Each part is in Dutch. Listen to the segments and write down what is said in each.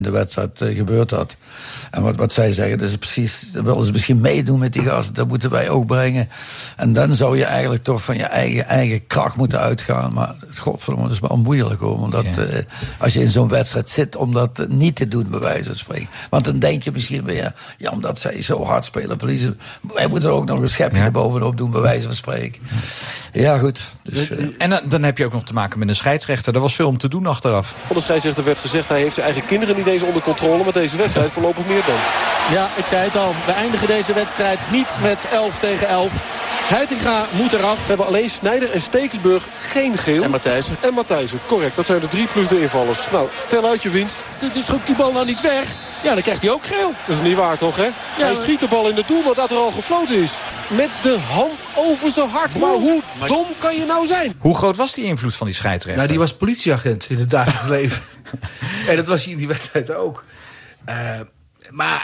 de wedstrijd gebeurd had. En wat zij zeggen, dat is precies, dat willen ze misschien meedoen met die gasten, dat moeten wij ook brengen. En dan zou je eigenlijk toch van je eigen kracht moeten uitgaan. Maar godverdomme, dat is wel moeilijk hoor. Omdat als je in zo'n wedstrijd zit, om dat niet te doen, bij wijze van spreken. Want dan denk je misschien weer, ja, omdat zij zo hard spelen, verliezen. Wij moeten er ook nog een schepje erbovenop doen, bij wijze van spreken. Ja, goed. Dus, en dan heb je ook nog te maken met een scheidsrechter. Er was veel om te doen achteraf. Van de scheidsrechter werd gezegd, hij heeft zijn eigen kinderen niet eens onder controle, maar deze wedstrijd voorlopig meer dan. Ja, ik zei het al. We eindigen deze wedstrijd niet met 11-11. Heitinga moet eraf. We hebben alleen Sneijder en Stekelenburg geen geel. En Matthijssen, correct. Dat zijn de 3 plus de invallers. Nou, tel uit je winst. Het is ook die bal nou niet weg. Ja, dan krijgt hij ook geel. Dat is niet waar toch, hè? Ja, hij schiet de bal in het doel, maar dat er al gefloten is. Met de hand over zijn hart. Maar hoe dom kan je nou zijn? Hoe groot was die invloed van die scheidsrechter? Nou, die was politieagent in het dagelijks leven. En dat was hij in die wedstrijd ook. Maar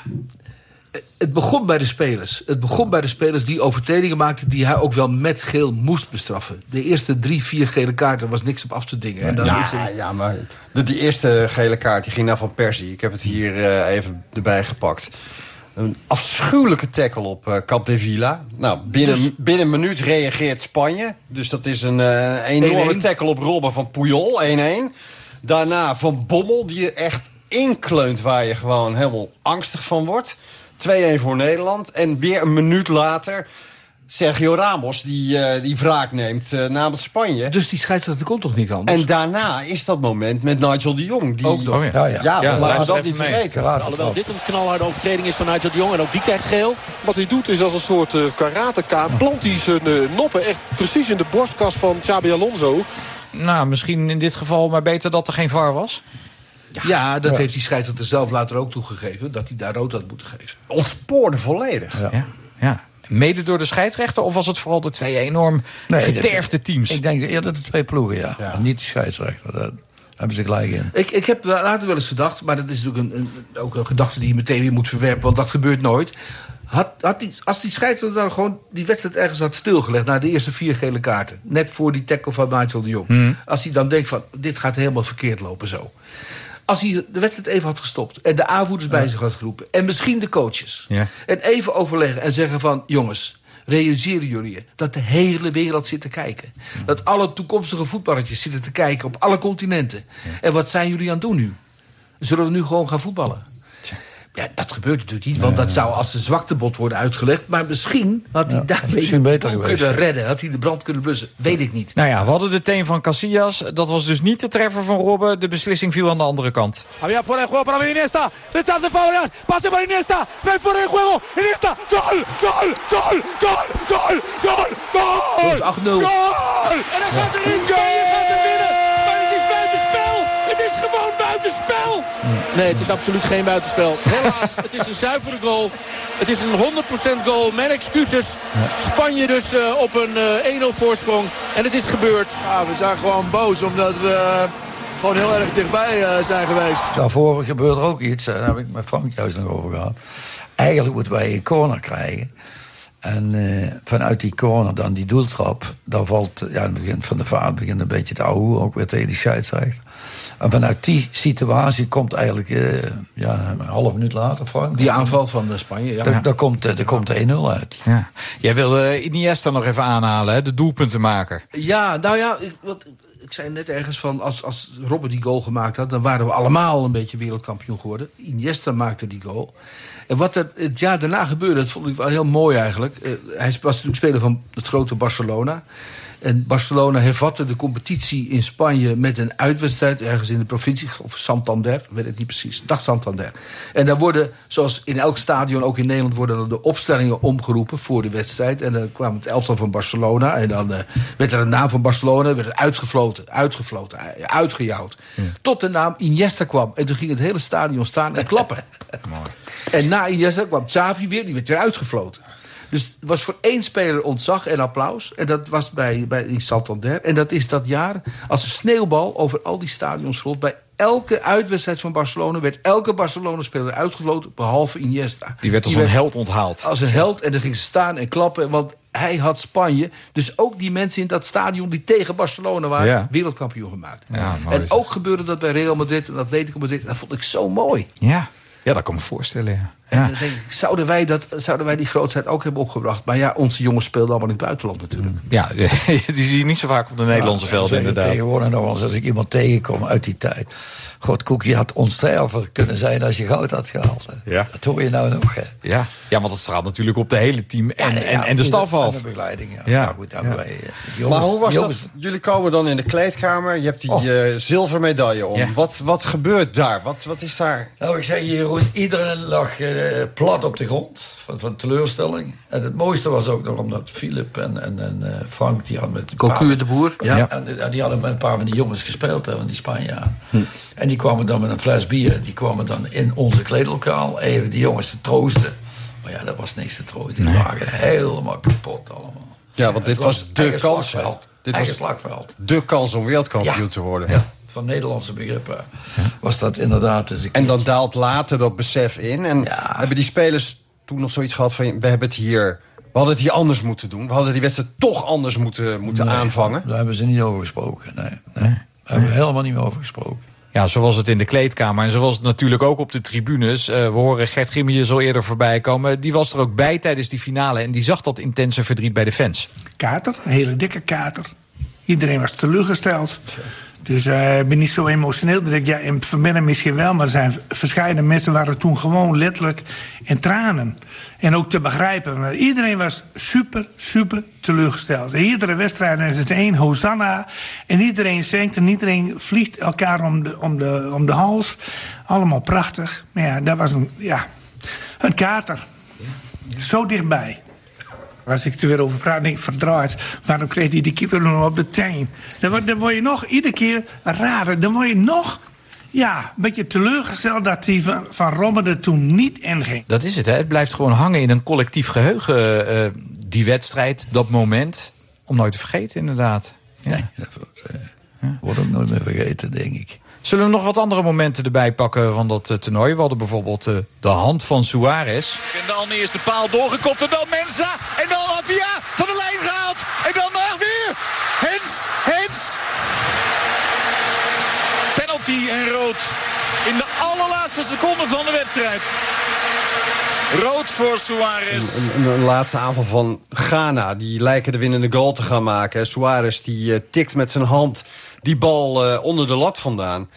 het begon bij de spelers. Het begon bij de spelers die overtredingen maakten, die hij ook wel met geel moest bestraffen. De eerste 3-4 gele kaarten was niks op af te dingen. En dan ja, maar die eerste gele kaart die ging naar Van Persie. Ik heb het hier even erbij gepakt. Een afschuwelijke tackle op Capdevila. Nou, binnen een minuut reageert Spanje. Dus dat is een enorme 1-1. Tackle op Robben van Puyol, 1-1. Daarna Van Bommel, die er echt inkleunt waar je gewoon helemaal angstig van wordt. 2-1 voor Nederland. En weer een minuut later Sergio Ramos die wraak neemt namens Spanje. Dus die scheidsrechter komt toch niet anders? En daarna is dat moment met Nigel de Jong. Die, ook nog. Laten we dat niet vergeten. Alhoewel dit een knalharde overtreding is van Nigel de Jong. En ook die krijgt geel. Wat hij doet is als een soort karateka. Plant hij zijn noppen echt precies in de borstkas van Xabi Alonso. Nou, misschien in dit geval maar beter dat er geen VAR was. Ja, dat heeft die scheidsrechter zelf later ook toegegeven. Dat hij daar rood had moeten geven. Ontspoorde volledig. Ja. Mede door de scheidsrechter? Of was het vooral de 2 enorm getergde teams? Ik denk eerder de 2 ploegen, ja. Niet de scheidsrechter. Daar hebben ze gelijk in. Ik heb later wel eens gedacht, maar dat is natuurlijk ook een gedachte die je meteen weer moet verwerpen, want dat gebeurt nooit. Als die scheidsrechter dan gewoon die wedstrijd ergens had stilgelegd na de eerste 4 gele kaarten, net voor die tackle van Nigel de Jong. Als hij dan denkt van, dit gaat helemaal verkeerd lopen zo. Als hij de wedstrijd even had gestopt en de aanvoerders bij zich had geroepen en misschien de coaches. Ja. En even overleggen en zeggen van, jongens, realiseren jullie je dat de hele wereld zit te kijken. Dat alle toekomstige voetballertjes zitten te kijken op alle continenten. Ja. En wat zijn jullie aan het doen nu? Zullen we nu gewoon gaan voetballen? Ja, dat gebeurt natuurlijk niet, want dat zou als een zwaktebod worden uitgelegd. Maar misschien had hij daarmee kunnen redden. Had hij de brand kunnen blussen. Weet ik niet. Nou ja, we hadden de teen van Casillas. Dat was dus niet de treffer van Robben. De beslissing viel aan de andere kant. Había fuera de juego para Iniesta. Rechace Fabregas. Pase para Iniesta. No hay fuera de juego. Iniesta. Goal! Goal! Goal! Goal! Goal! Goal! Goal! Dat is 8-0. Goal! En dan gaat erin. Spanje gaat er winnen. Maar het is buitenspel. Het is gewoon buitenspel. Nee, het is absoluut geen buitenspel. Helaas, het is een zuivere goal. Het is een 100% goal met excuses. Spanje dus op een 1-0 voorsprong. En het is gebeurd. Ja, we zijn gewoon boos omdat we gewoon heel erg dichtbij zijn geweest. Daarvoor gebeurt er ook iets. Daar heb ik met Frank juist nog over gehad. Eigenlijk moeten wij een corner krijgen. En vanuit die corner dan die doeltrap. Daar valt, in het begin van de vaart begint een beetje te ouwen. Ook weer tegen die scheidsrechter. En vanuit die situatie komt eigenlijk een half minuut later, Frank. Die aanval van Spanje, ja. Daar komt de 1-0 uit. Ja. Jij wilde Iniesta nog even aanhalen, hè? De doelpuntenmaker. Ja, nou ja, ik zei net ergens van, als Robben die goal gemaakt had, dan waren we allemaal een beetje wereldkampioen geworden. Iniesta maakte die goal. En wat er het jaar daarna gebeurde, dat vond ik wel heel mooi eigenlijk. Hij was natuurlijk speler van het grote Barcelona. En Barcelona hervatte de competitie in Spanje met een uitwedstrijd ergens in de provincie, of Santander, weet ik niet precies. Dag Santander. En daar worden, zoals in elk stadion, ook in Nederland, worden de opstellingen omgeroepen voor de wedstrijd. En dan kwam het elftal van Barcelona. En dan werd er een naam van Barcelona, werd het uitgejouwd. Ja. Tot de naam Iniesta kwam. En toen ging het hele stadion staan en klappen. En na Iniesta kwam Xavi weer, die werd weer uitgefloten. Dus het was voor 1 speler ontzag en applaus. En dat was in Santander. En dat is dat jaar als een sneeuwbal over al die stadions rolt. Bij elke uitwedstrijd van Barcelona werd elke Barcelona-speler uitgefloten, behalve Iniesta. Die werd als een held onthaald. Als een held, en dan ging ze staan en klappen, want hij had Spanje. Dus ook die mensen in dat stadion die tegen Barcelona waren, wereldkampioen gemaakt. Ja, en ook gebeurde dat bij Real Madrid en Atletico Madrid. Dat vond ik zo mooi. Ja, dat kan ik me voorstellen, ja. En dan denk ik, zouden wij die grootheid ook hebben opgebracht? Maar ja, onze jongens speelden allemaal in het buitenland natuurlijk. Ja, die zie je niet zo vaak op de Nederlandse velden, inderdaad. Tegenwoordig nog eens als ik iemand tegenkom uit die tijd. God, Koekie had onsterfelijk kunnen zijn als je goud had gehaald. Hè. Ja. Dat hoor je nou nog, hè? Ja, want dat straalt natuurlijk op de hele team en de staf af. En de begeleiding, Goed, maar hoe was dat? Jullie komen dan in de kleedkamer. Je hebt die zilveren medaille om. Ja. Wat gebeurt daar? Wat is daar? Nou, ik zeg je, Jeroen, iedereen lag plat op de grond van teleurstelling. En het mooiste was ook nog omdat Philip en Frank, die hadden met Cocu de Boer. Ja. En die hadden met een paar van die jongens gespeeld, hè, van die Spanjaarden. En die kwamen dan met een fles bier. Die kwamen dan in onze kleedlokaal even die jongens te troosten. Maar ja, dat was niks te troosten. Die lagen helemaal kapot allemaal. Ja, want dit was de kans. Dit was slagveld. De kans om wereldkampioen te worden. Ja. Van Nederlandse begrippen was dat inderdaad. En dan daalt later dat besef in. En hebben die spelers toen nog zoiets gehad van, we hadden het hier anders moeten doen. We hadden die wedstrijd toch anders moeten aanvangen. Daar hebben ze niet over gesproken. Nee. Daar hebben we helemaal niet meer over gesproken. Ja, zo was het in de kleedkamer. En zo was het natuurlijk ook op de tribunes. We horen Gert Grimmius al eerder voorbij komen. Die was er ook bij tijdens die finale. En die zag dat intense verdriet bij de fans. Kater, een hele dikke kater. Iedereen was teleurgesteld. Dus ik ben niet zo emotioneel. Ja, in het verbinden misschien wel. Maar er zijn verschillende mensen waren toen gewoon letterlijk in tranen. En ook te begrijpen. Maar iedereen was super teleurgesteld. In iedere wedstrijd is het 1 Hosanna. En iedereen zingt en iedereen vliegt elkaar om de hals. Allemaal prachtig. Maar ja, dat was een kater. Zo dichtbij. Als ik er weer over praat, denk ik, verdraaid. Waarom kreeg hij die keeper nog op de teen? Dan word je nog iedere keer raar. Dan word je nog een beetje teleurgesteld dat hij van Robben er toen niet in ging. Dat is het, hè? Het blijft gewoon hangen in een collectief geheugen. Die wedstrijd, dat moment. Om nooit te vergeten, inderdaad. Ja. Nee, dat wordt ook nooit meer vergeten, denk ik. Zullen we nog wat andere momenten erbij pakken van dat toernooi? We hadden bijvoorbeeld de hand van Suarez. En dan eerst de paal doorgekopt en dan Mensa. En dan Apia van de lijn gehaald. En dan nog weer Hens. Penalty en rood. In de allerlaatste seconde van de wedstrijd. Rood voor Suarez. Een laatste aanval van Ghana. Die lijken de winnende goal te gaan maken. Suarez die tikt met zijn hand die bal onder de lat vandaan.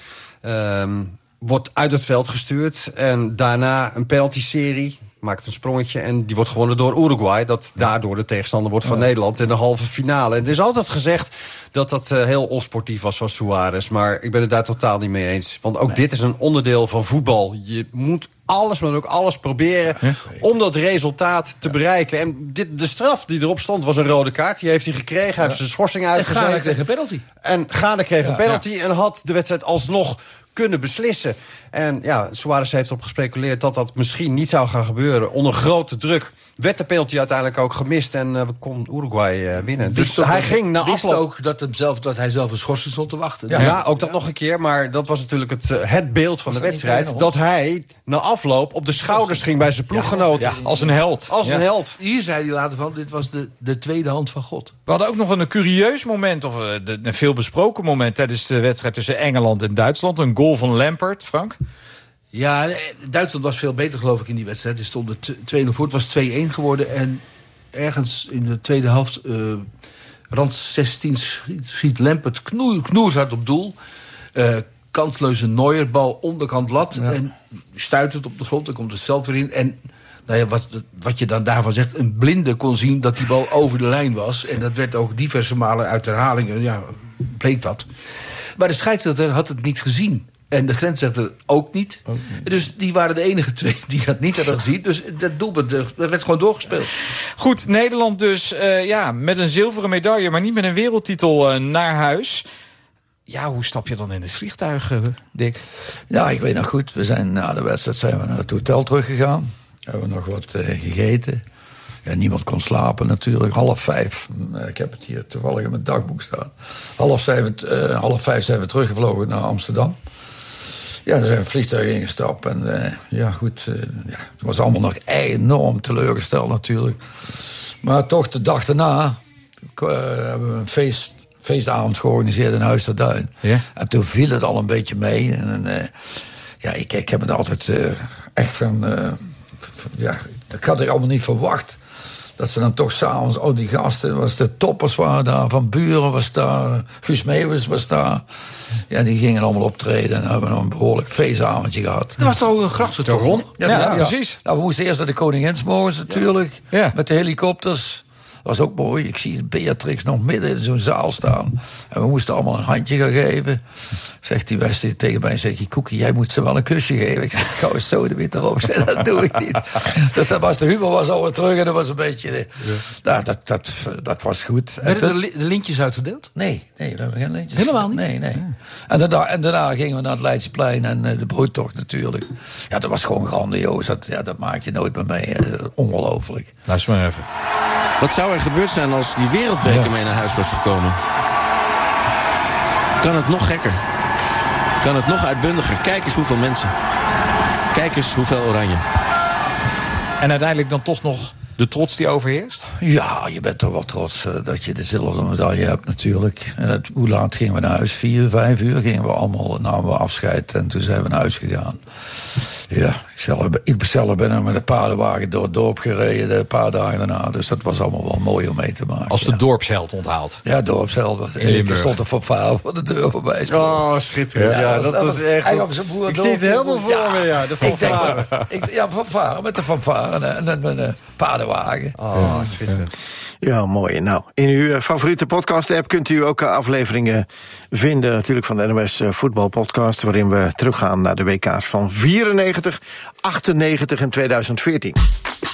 Wordt uit het veld gestuurd. En daarna een penalty-serie. Maakt een sprongetje. En die wordt gewonnen door Uruguay. Dat daardoor de tegenstander wordt van Nederland in de halve finale. En er is altijd gezegd dat dat heel onsportief was van Suarez. Maar ik ben het daar totaal niet mee eens. Want ook dit is een onderdeel van voetbal. Je moet alles, maar ook alles proberen om dat resultaat te bereiken. En de straf die erop stond was een rode kaart. Die heeft hij gekregen. Hij heeft zijn schorsing uitgezeten. En Ghana kreeg een penalty. En Ghana kreeg een penalty en had de wedstrijd alsnog kunnen beslissen. En Suarez heeft erop gespeculeerd dat dat misschien niet zou gaan gebeuren. Onder grote druk werd de penalty uiteindelijk ook gemist en kon Uruguay winnen. Dus hij ging na afloop ook dat hij zelf een schorsing stond te wachten. Ja, ook dat nog een keer. Maar dat was natuurlijk het beeld van de wedstrijd. Dat hij na afloop op de schouders ging bij zijn ploeggenoten. Ja, als een held. Een held. Hier zei hij later van, dit was de tweede hand van God. We hadden ook nog een curieus moment, of een veel besproken moment tijdens de wedstrijd tussen Engeland en Duitsland. Een goal van Lampard, Frank. Ja, Duitsland was veel beter geloof ik in die wedstrijd. Er stond 2-0 voor, het was 2-1 geworden. En ergens in de tweede helft, rand 16, schiet Lampert knoerhard op doel. Kansleuze Neuer, bal onderkant lat. Ja. En stuit het op de grond, dan komt het veld weer in. En wat je dan daarvan zegt, een blinde kon zien dat die bal over de lijn was. En dat werd ook diverse malen uit herhalingen, bleek dat. Maar de scheidsrechter had het niet gezien. En de grensrechter ook niet. Dus die waren de enige twee die dat niet hadden gezien. Dus dat doelpunt dat werd gewoon doorgespeeld. Goed, Nederland dus met een zilveren medaille, maar niet met een wereldtitel naar huis. Ja, hoe stap je dan in het vliegtuig, Dick? Ja, ik weet nog goed. We zijn na de wedstrijd naar het hotel teruggegaan. Hebben we nog wat gegeten. Ja, niemand kon slapen natuurlijk. 4:30. Ik heb het hier toevallig in mijn dagboek staan. 4:30 zijn we teruggevlogen naar Amsterdam. Ja, daar zijn we een vliegtuig ingestapt. En het was allemaal nog enorm teleurgesteld natuurlijk. Maar toch de dag daarna hebben we een feestavond georganiseerd in Huis ter Duin. Ja? En toen viel het al een beetje mee. En ik heb het altijd echt van... dat had ik allemaal niet verwacht. Dat ze dan toch s'avonds, die gasten, de Toppers waren daar, Van Buren was daar, Guus Meeuwis was daar. Ja, die gingen allemaal optreden en hebben nog een behoorlijk feestavondje gehad. Dat was toch ook een grachtentocht? Ja, precies. Nou, we moesten eerst naar de Koninginsmorgens natuurlijk, met de helikopters. Dat was ook mooi. Ik zie Beatrix nog midden in zo'n zaal staan. En we moesten allemaal een handje gaan geven. Zegt die Wesley tegen mij, zegt Koekie, jij moet ze wel een kusje geven. Ik zeg, gauw eens zo de witte erop zetten, dat doe ik niet. Dus dat was, de humor was alweer terug en dat was een beetje... dat was goed. Werden de lintjes uitgedeeld? Nee, we hebben geen lintjes. Helemaal niet? Nee. En daarna gingen we naar het Leidseplein en de broodtocht natuurlijk. Ja, dat was gewoon grandioos. Dat maak je nooit meer mee. Ongelooflijk. Luister maar even. Wat zou er gebeurd zijn als die wereldbeker mee naar huis was gekomen? Kan het nog gekker? Kan het nog uitbundiger? Kijk eens hoeveel mensen. Kijk eens hoeveel oranje. En uiteindelijk dan toch nog de trots die overheerst? Ja, je bent toch wel trots dat je de zilveren medaille hebt natuurlijk. Hoe laat gingen we naar huis? 4, 5 uur namen we afscheid en toen zijn we naar huis gegaan. Ja, ik zelf ben er met een paardenwagen door het dorp gereden een paar dagen daarna. Dus dat was allemaal wel mooi om mee te maken. Als de dorpsheld onthaalt. Ja, dorpsheld. Er stond er fanfare voor de deur voorbij. Oh, schitterend. Ja, dat is echt... Ik zie het helemaal voor me, ja. De fanfare. Fanfare, met de fanfare en met een paardenwagen. Oh, schitterend. Ja, mooi. Nou, in uw favoriete podcast-app kunt u ook afleveringen vinden, natuurlijk van de NOS Voetbalpodcast, waarin we teruggaan naar de WK's van 94, 98 en 2014.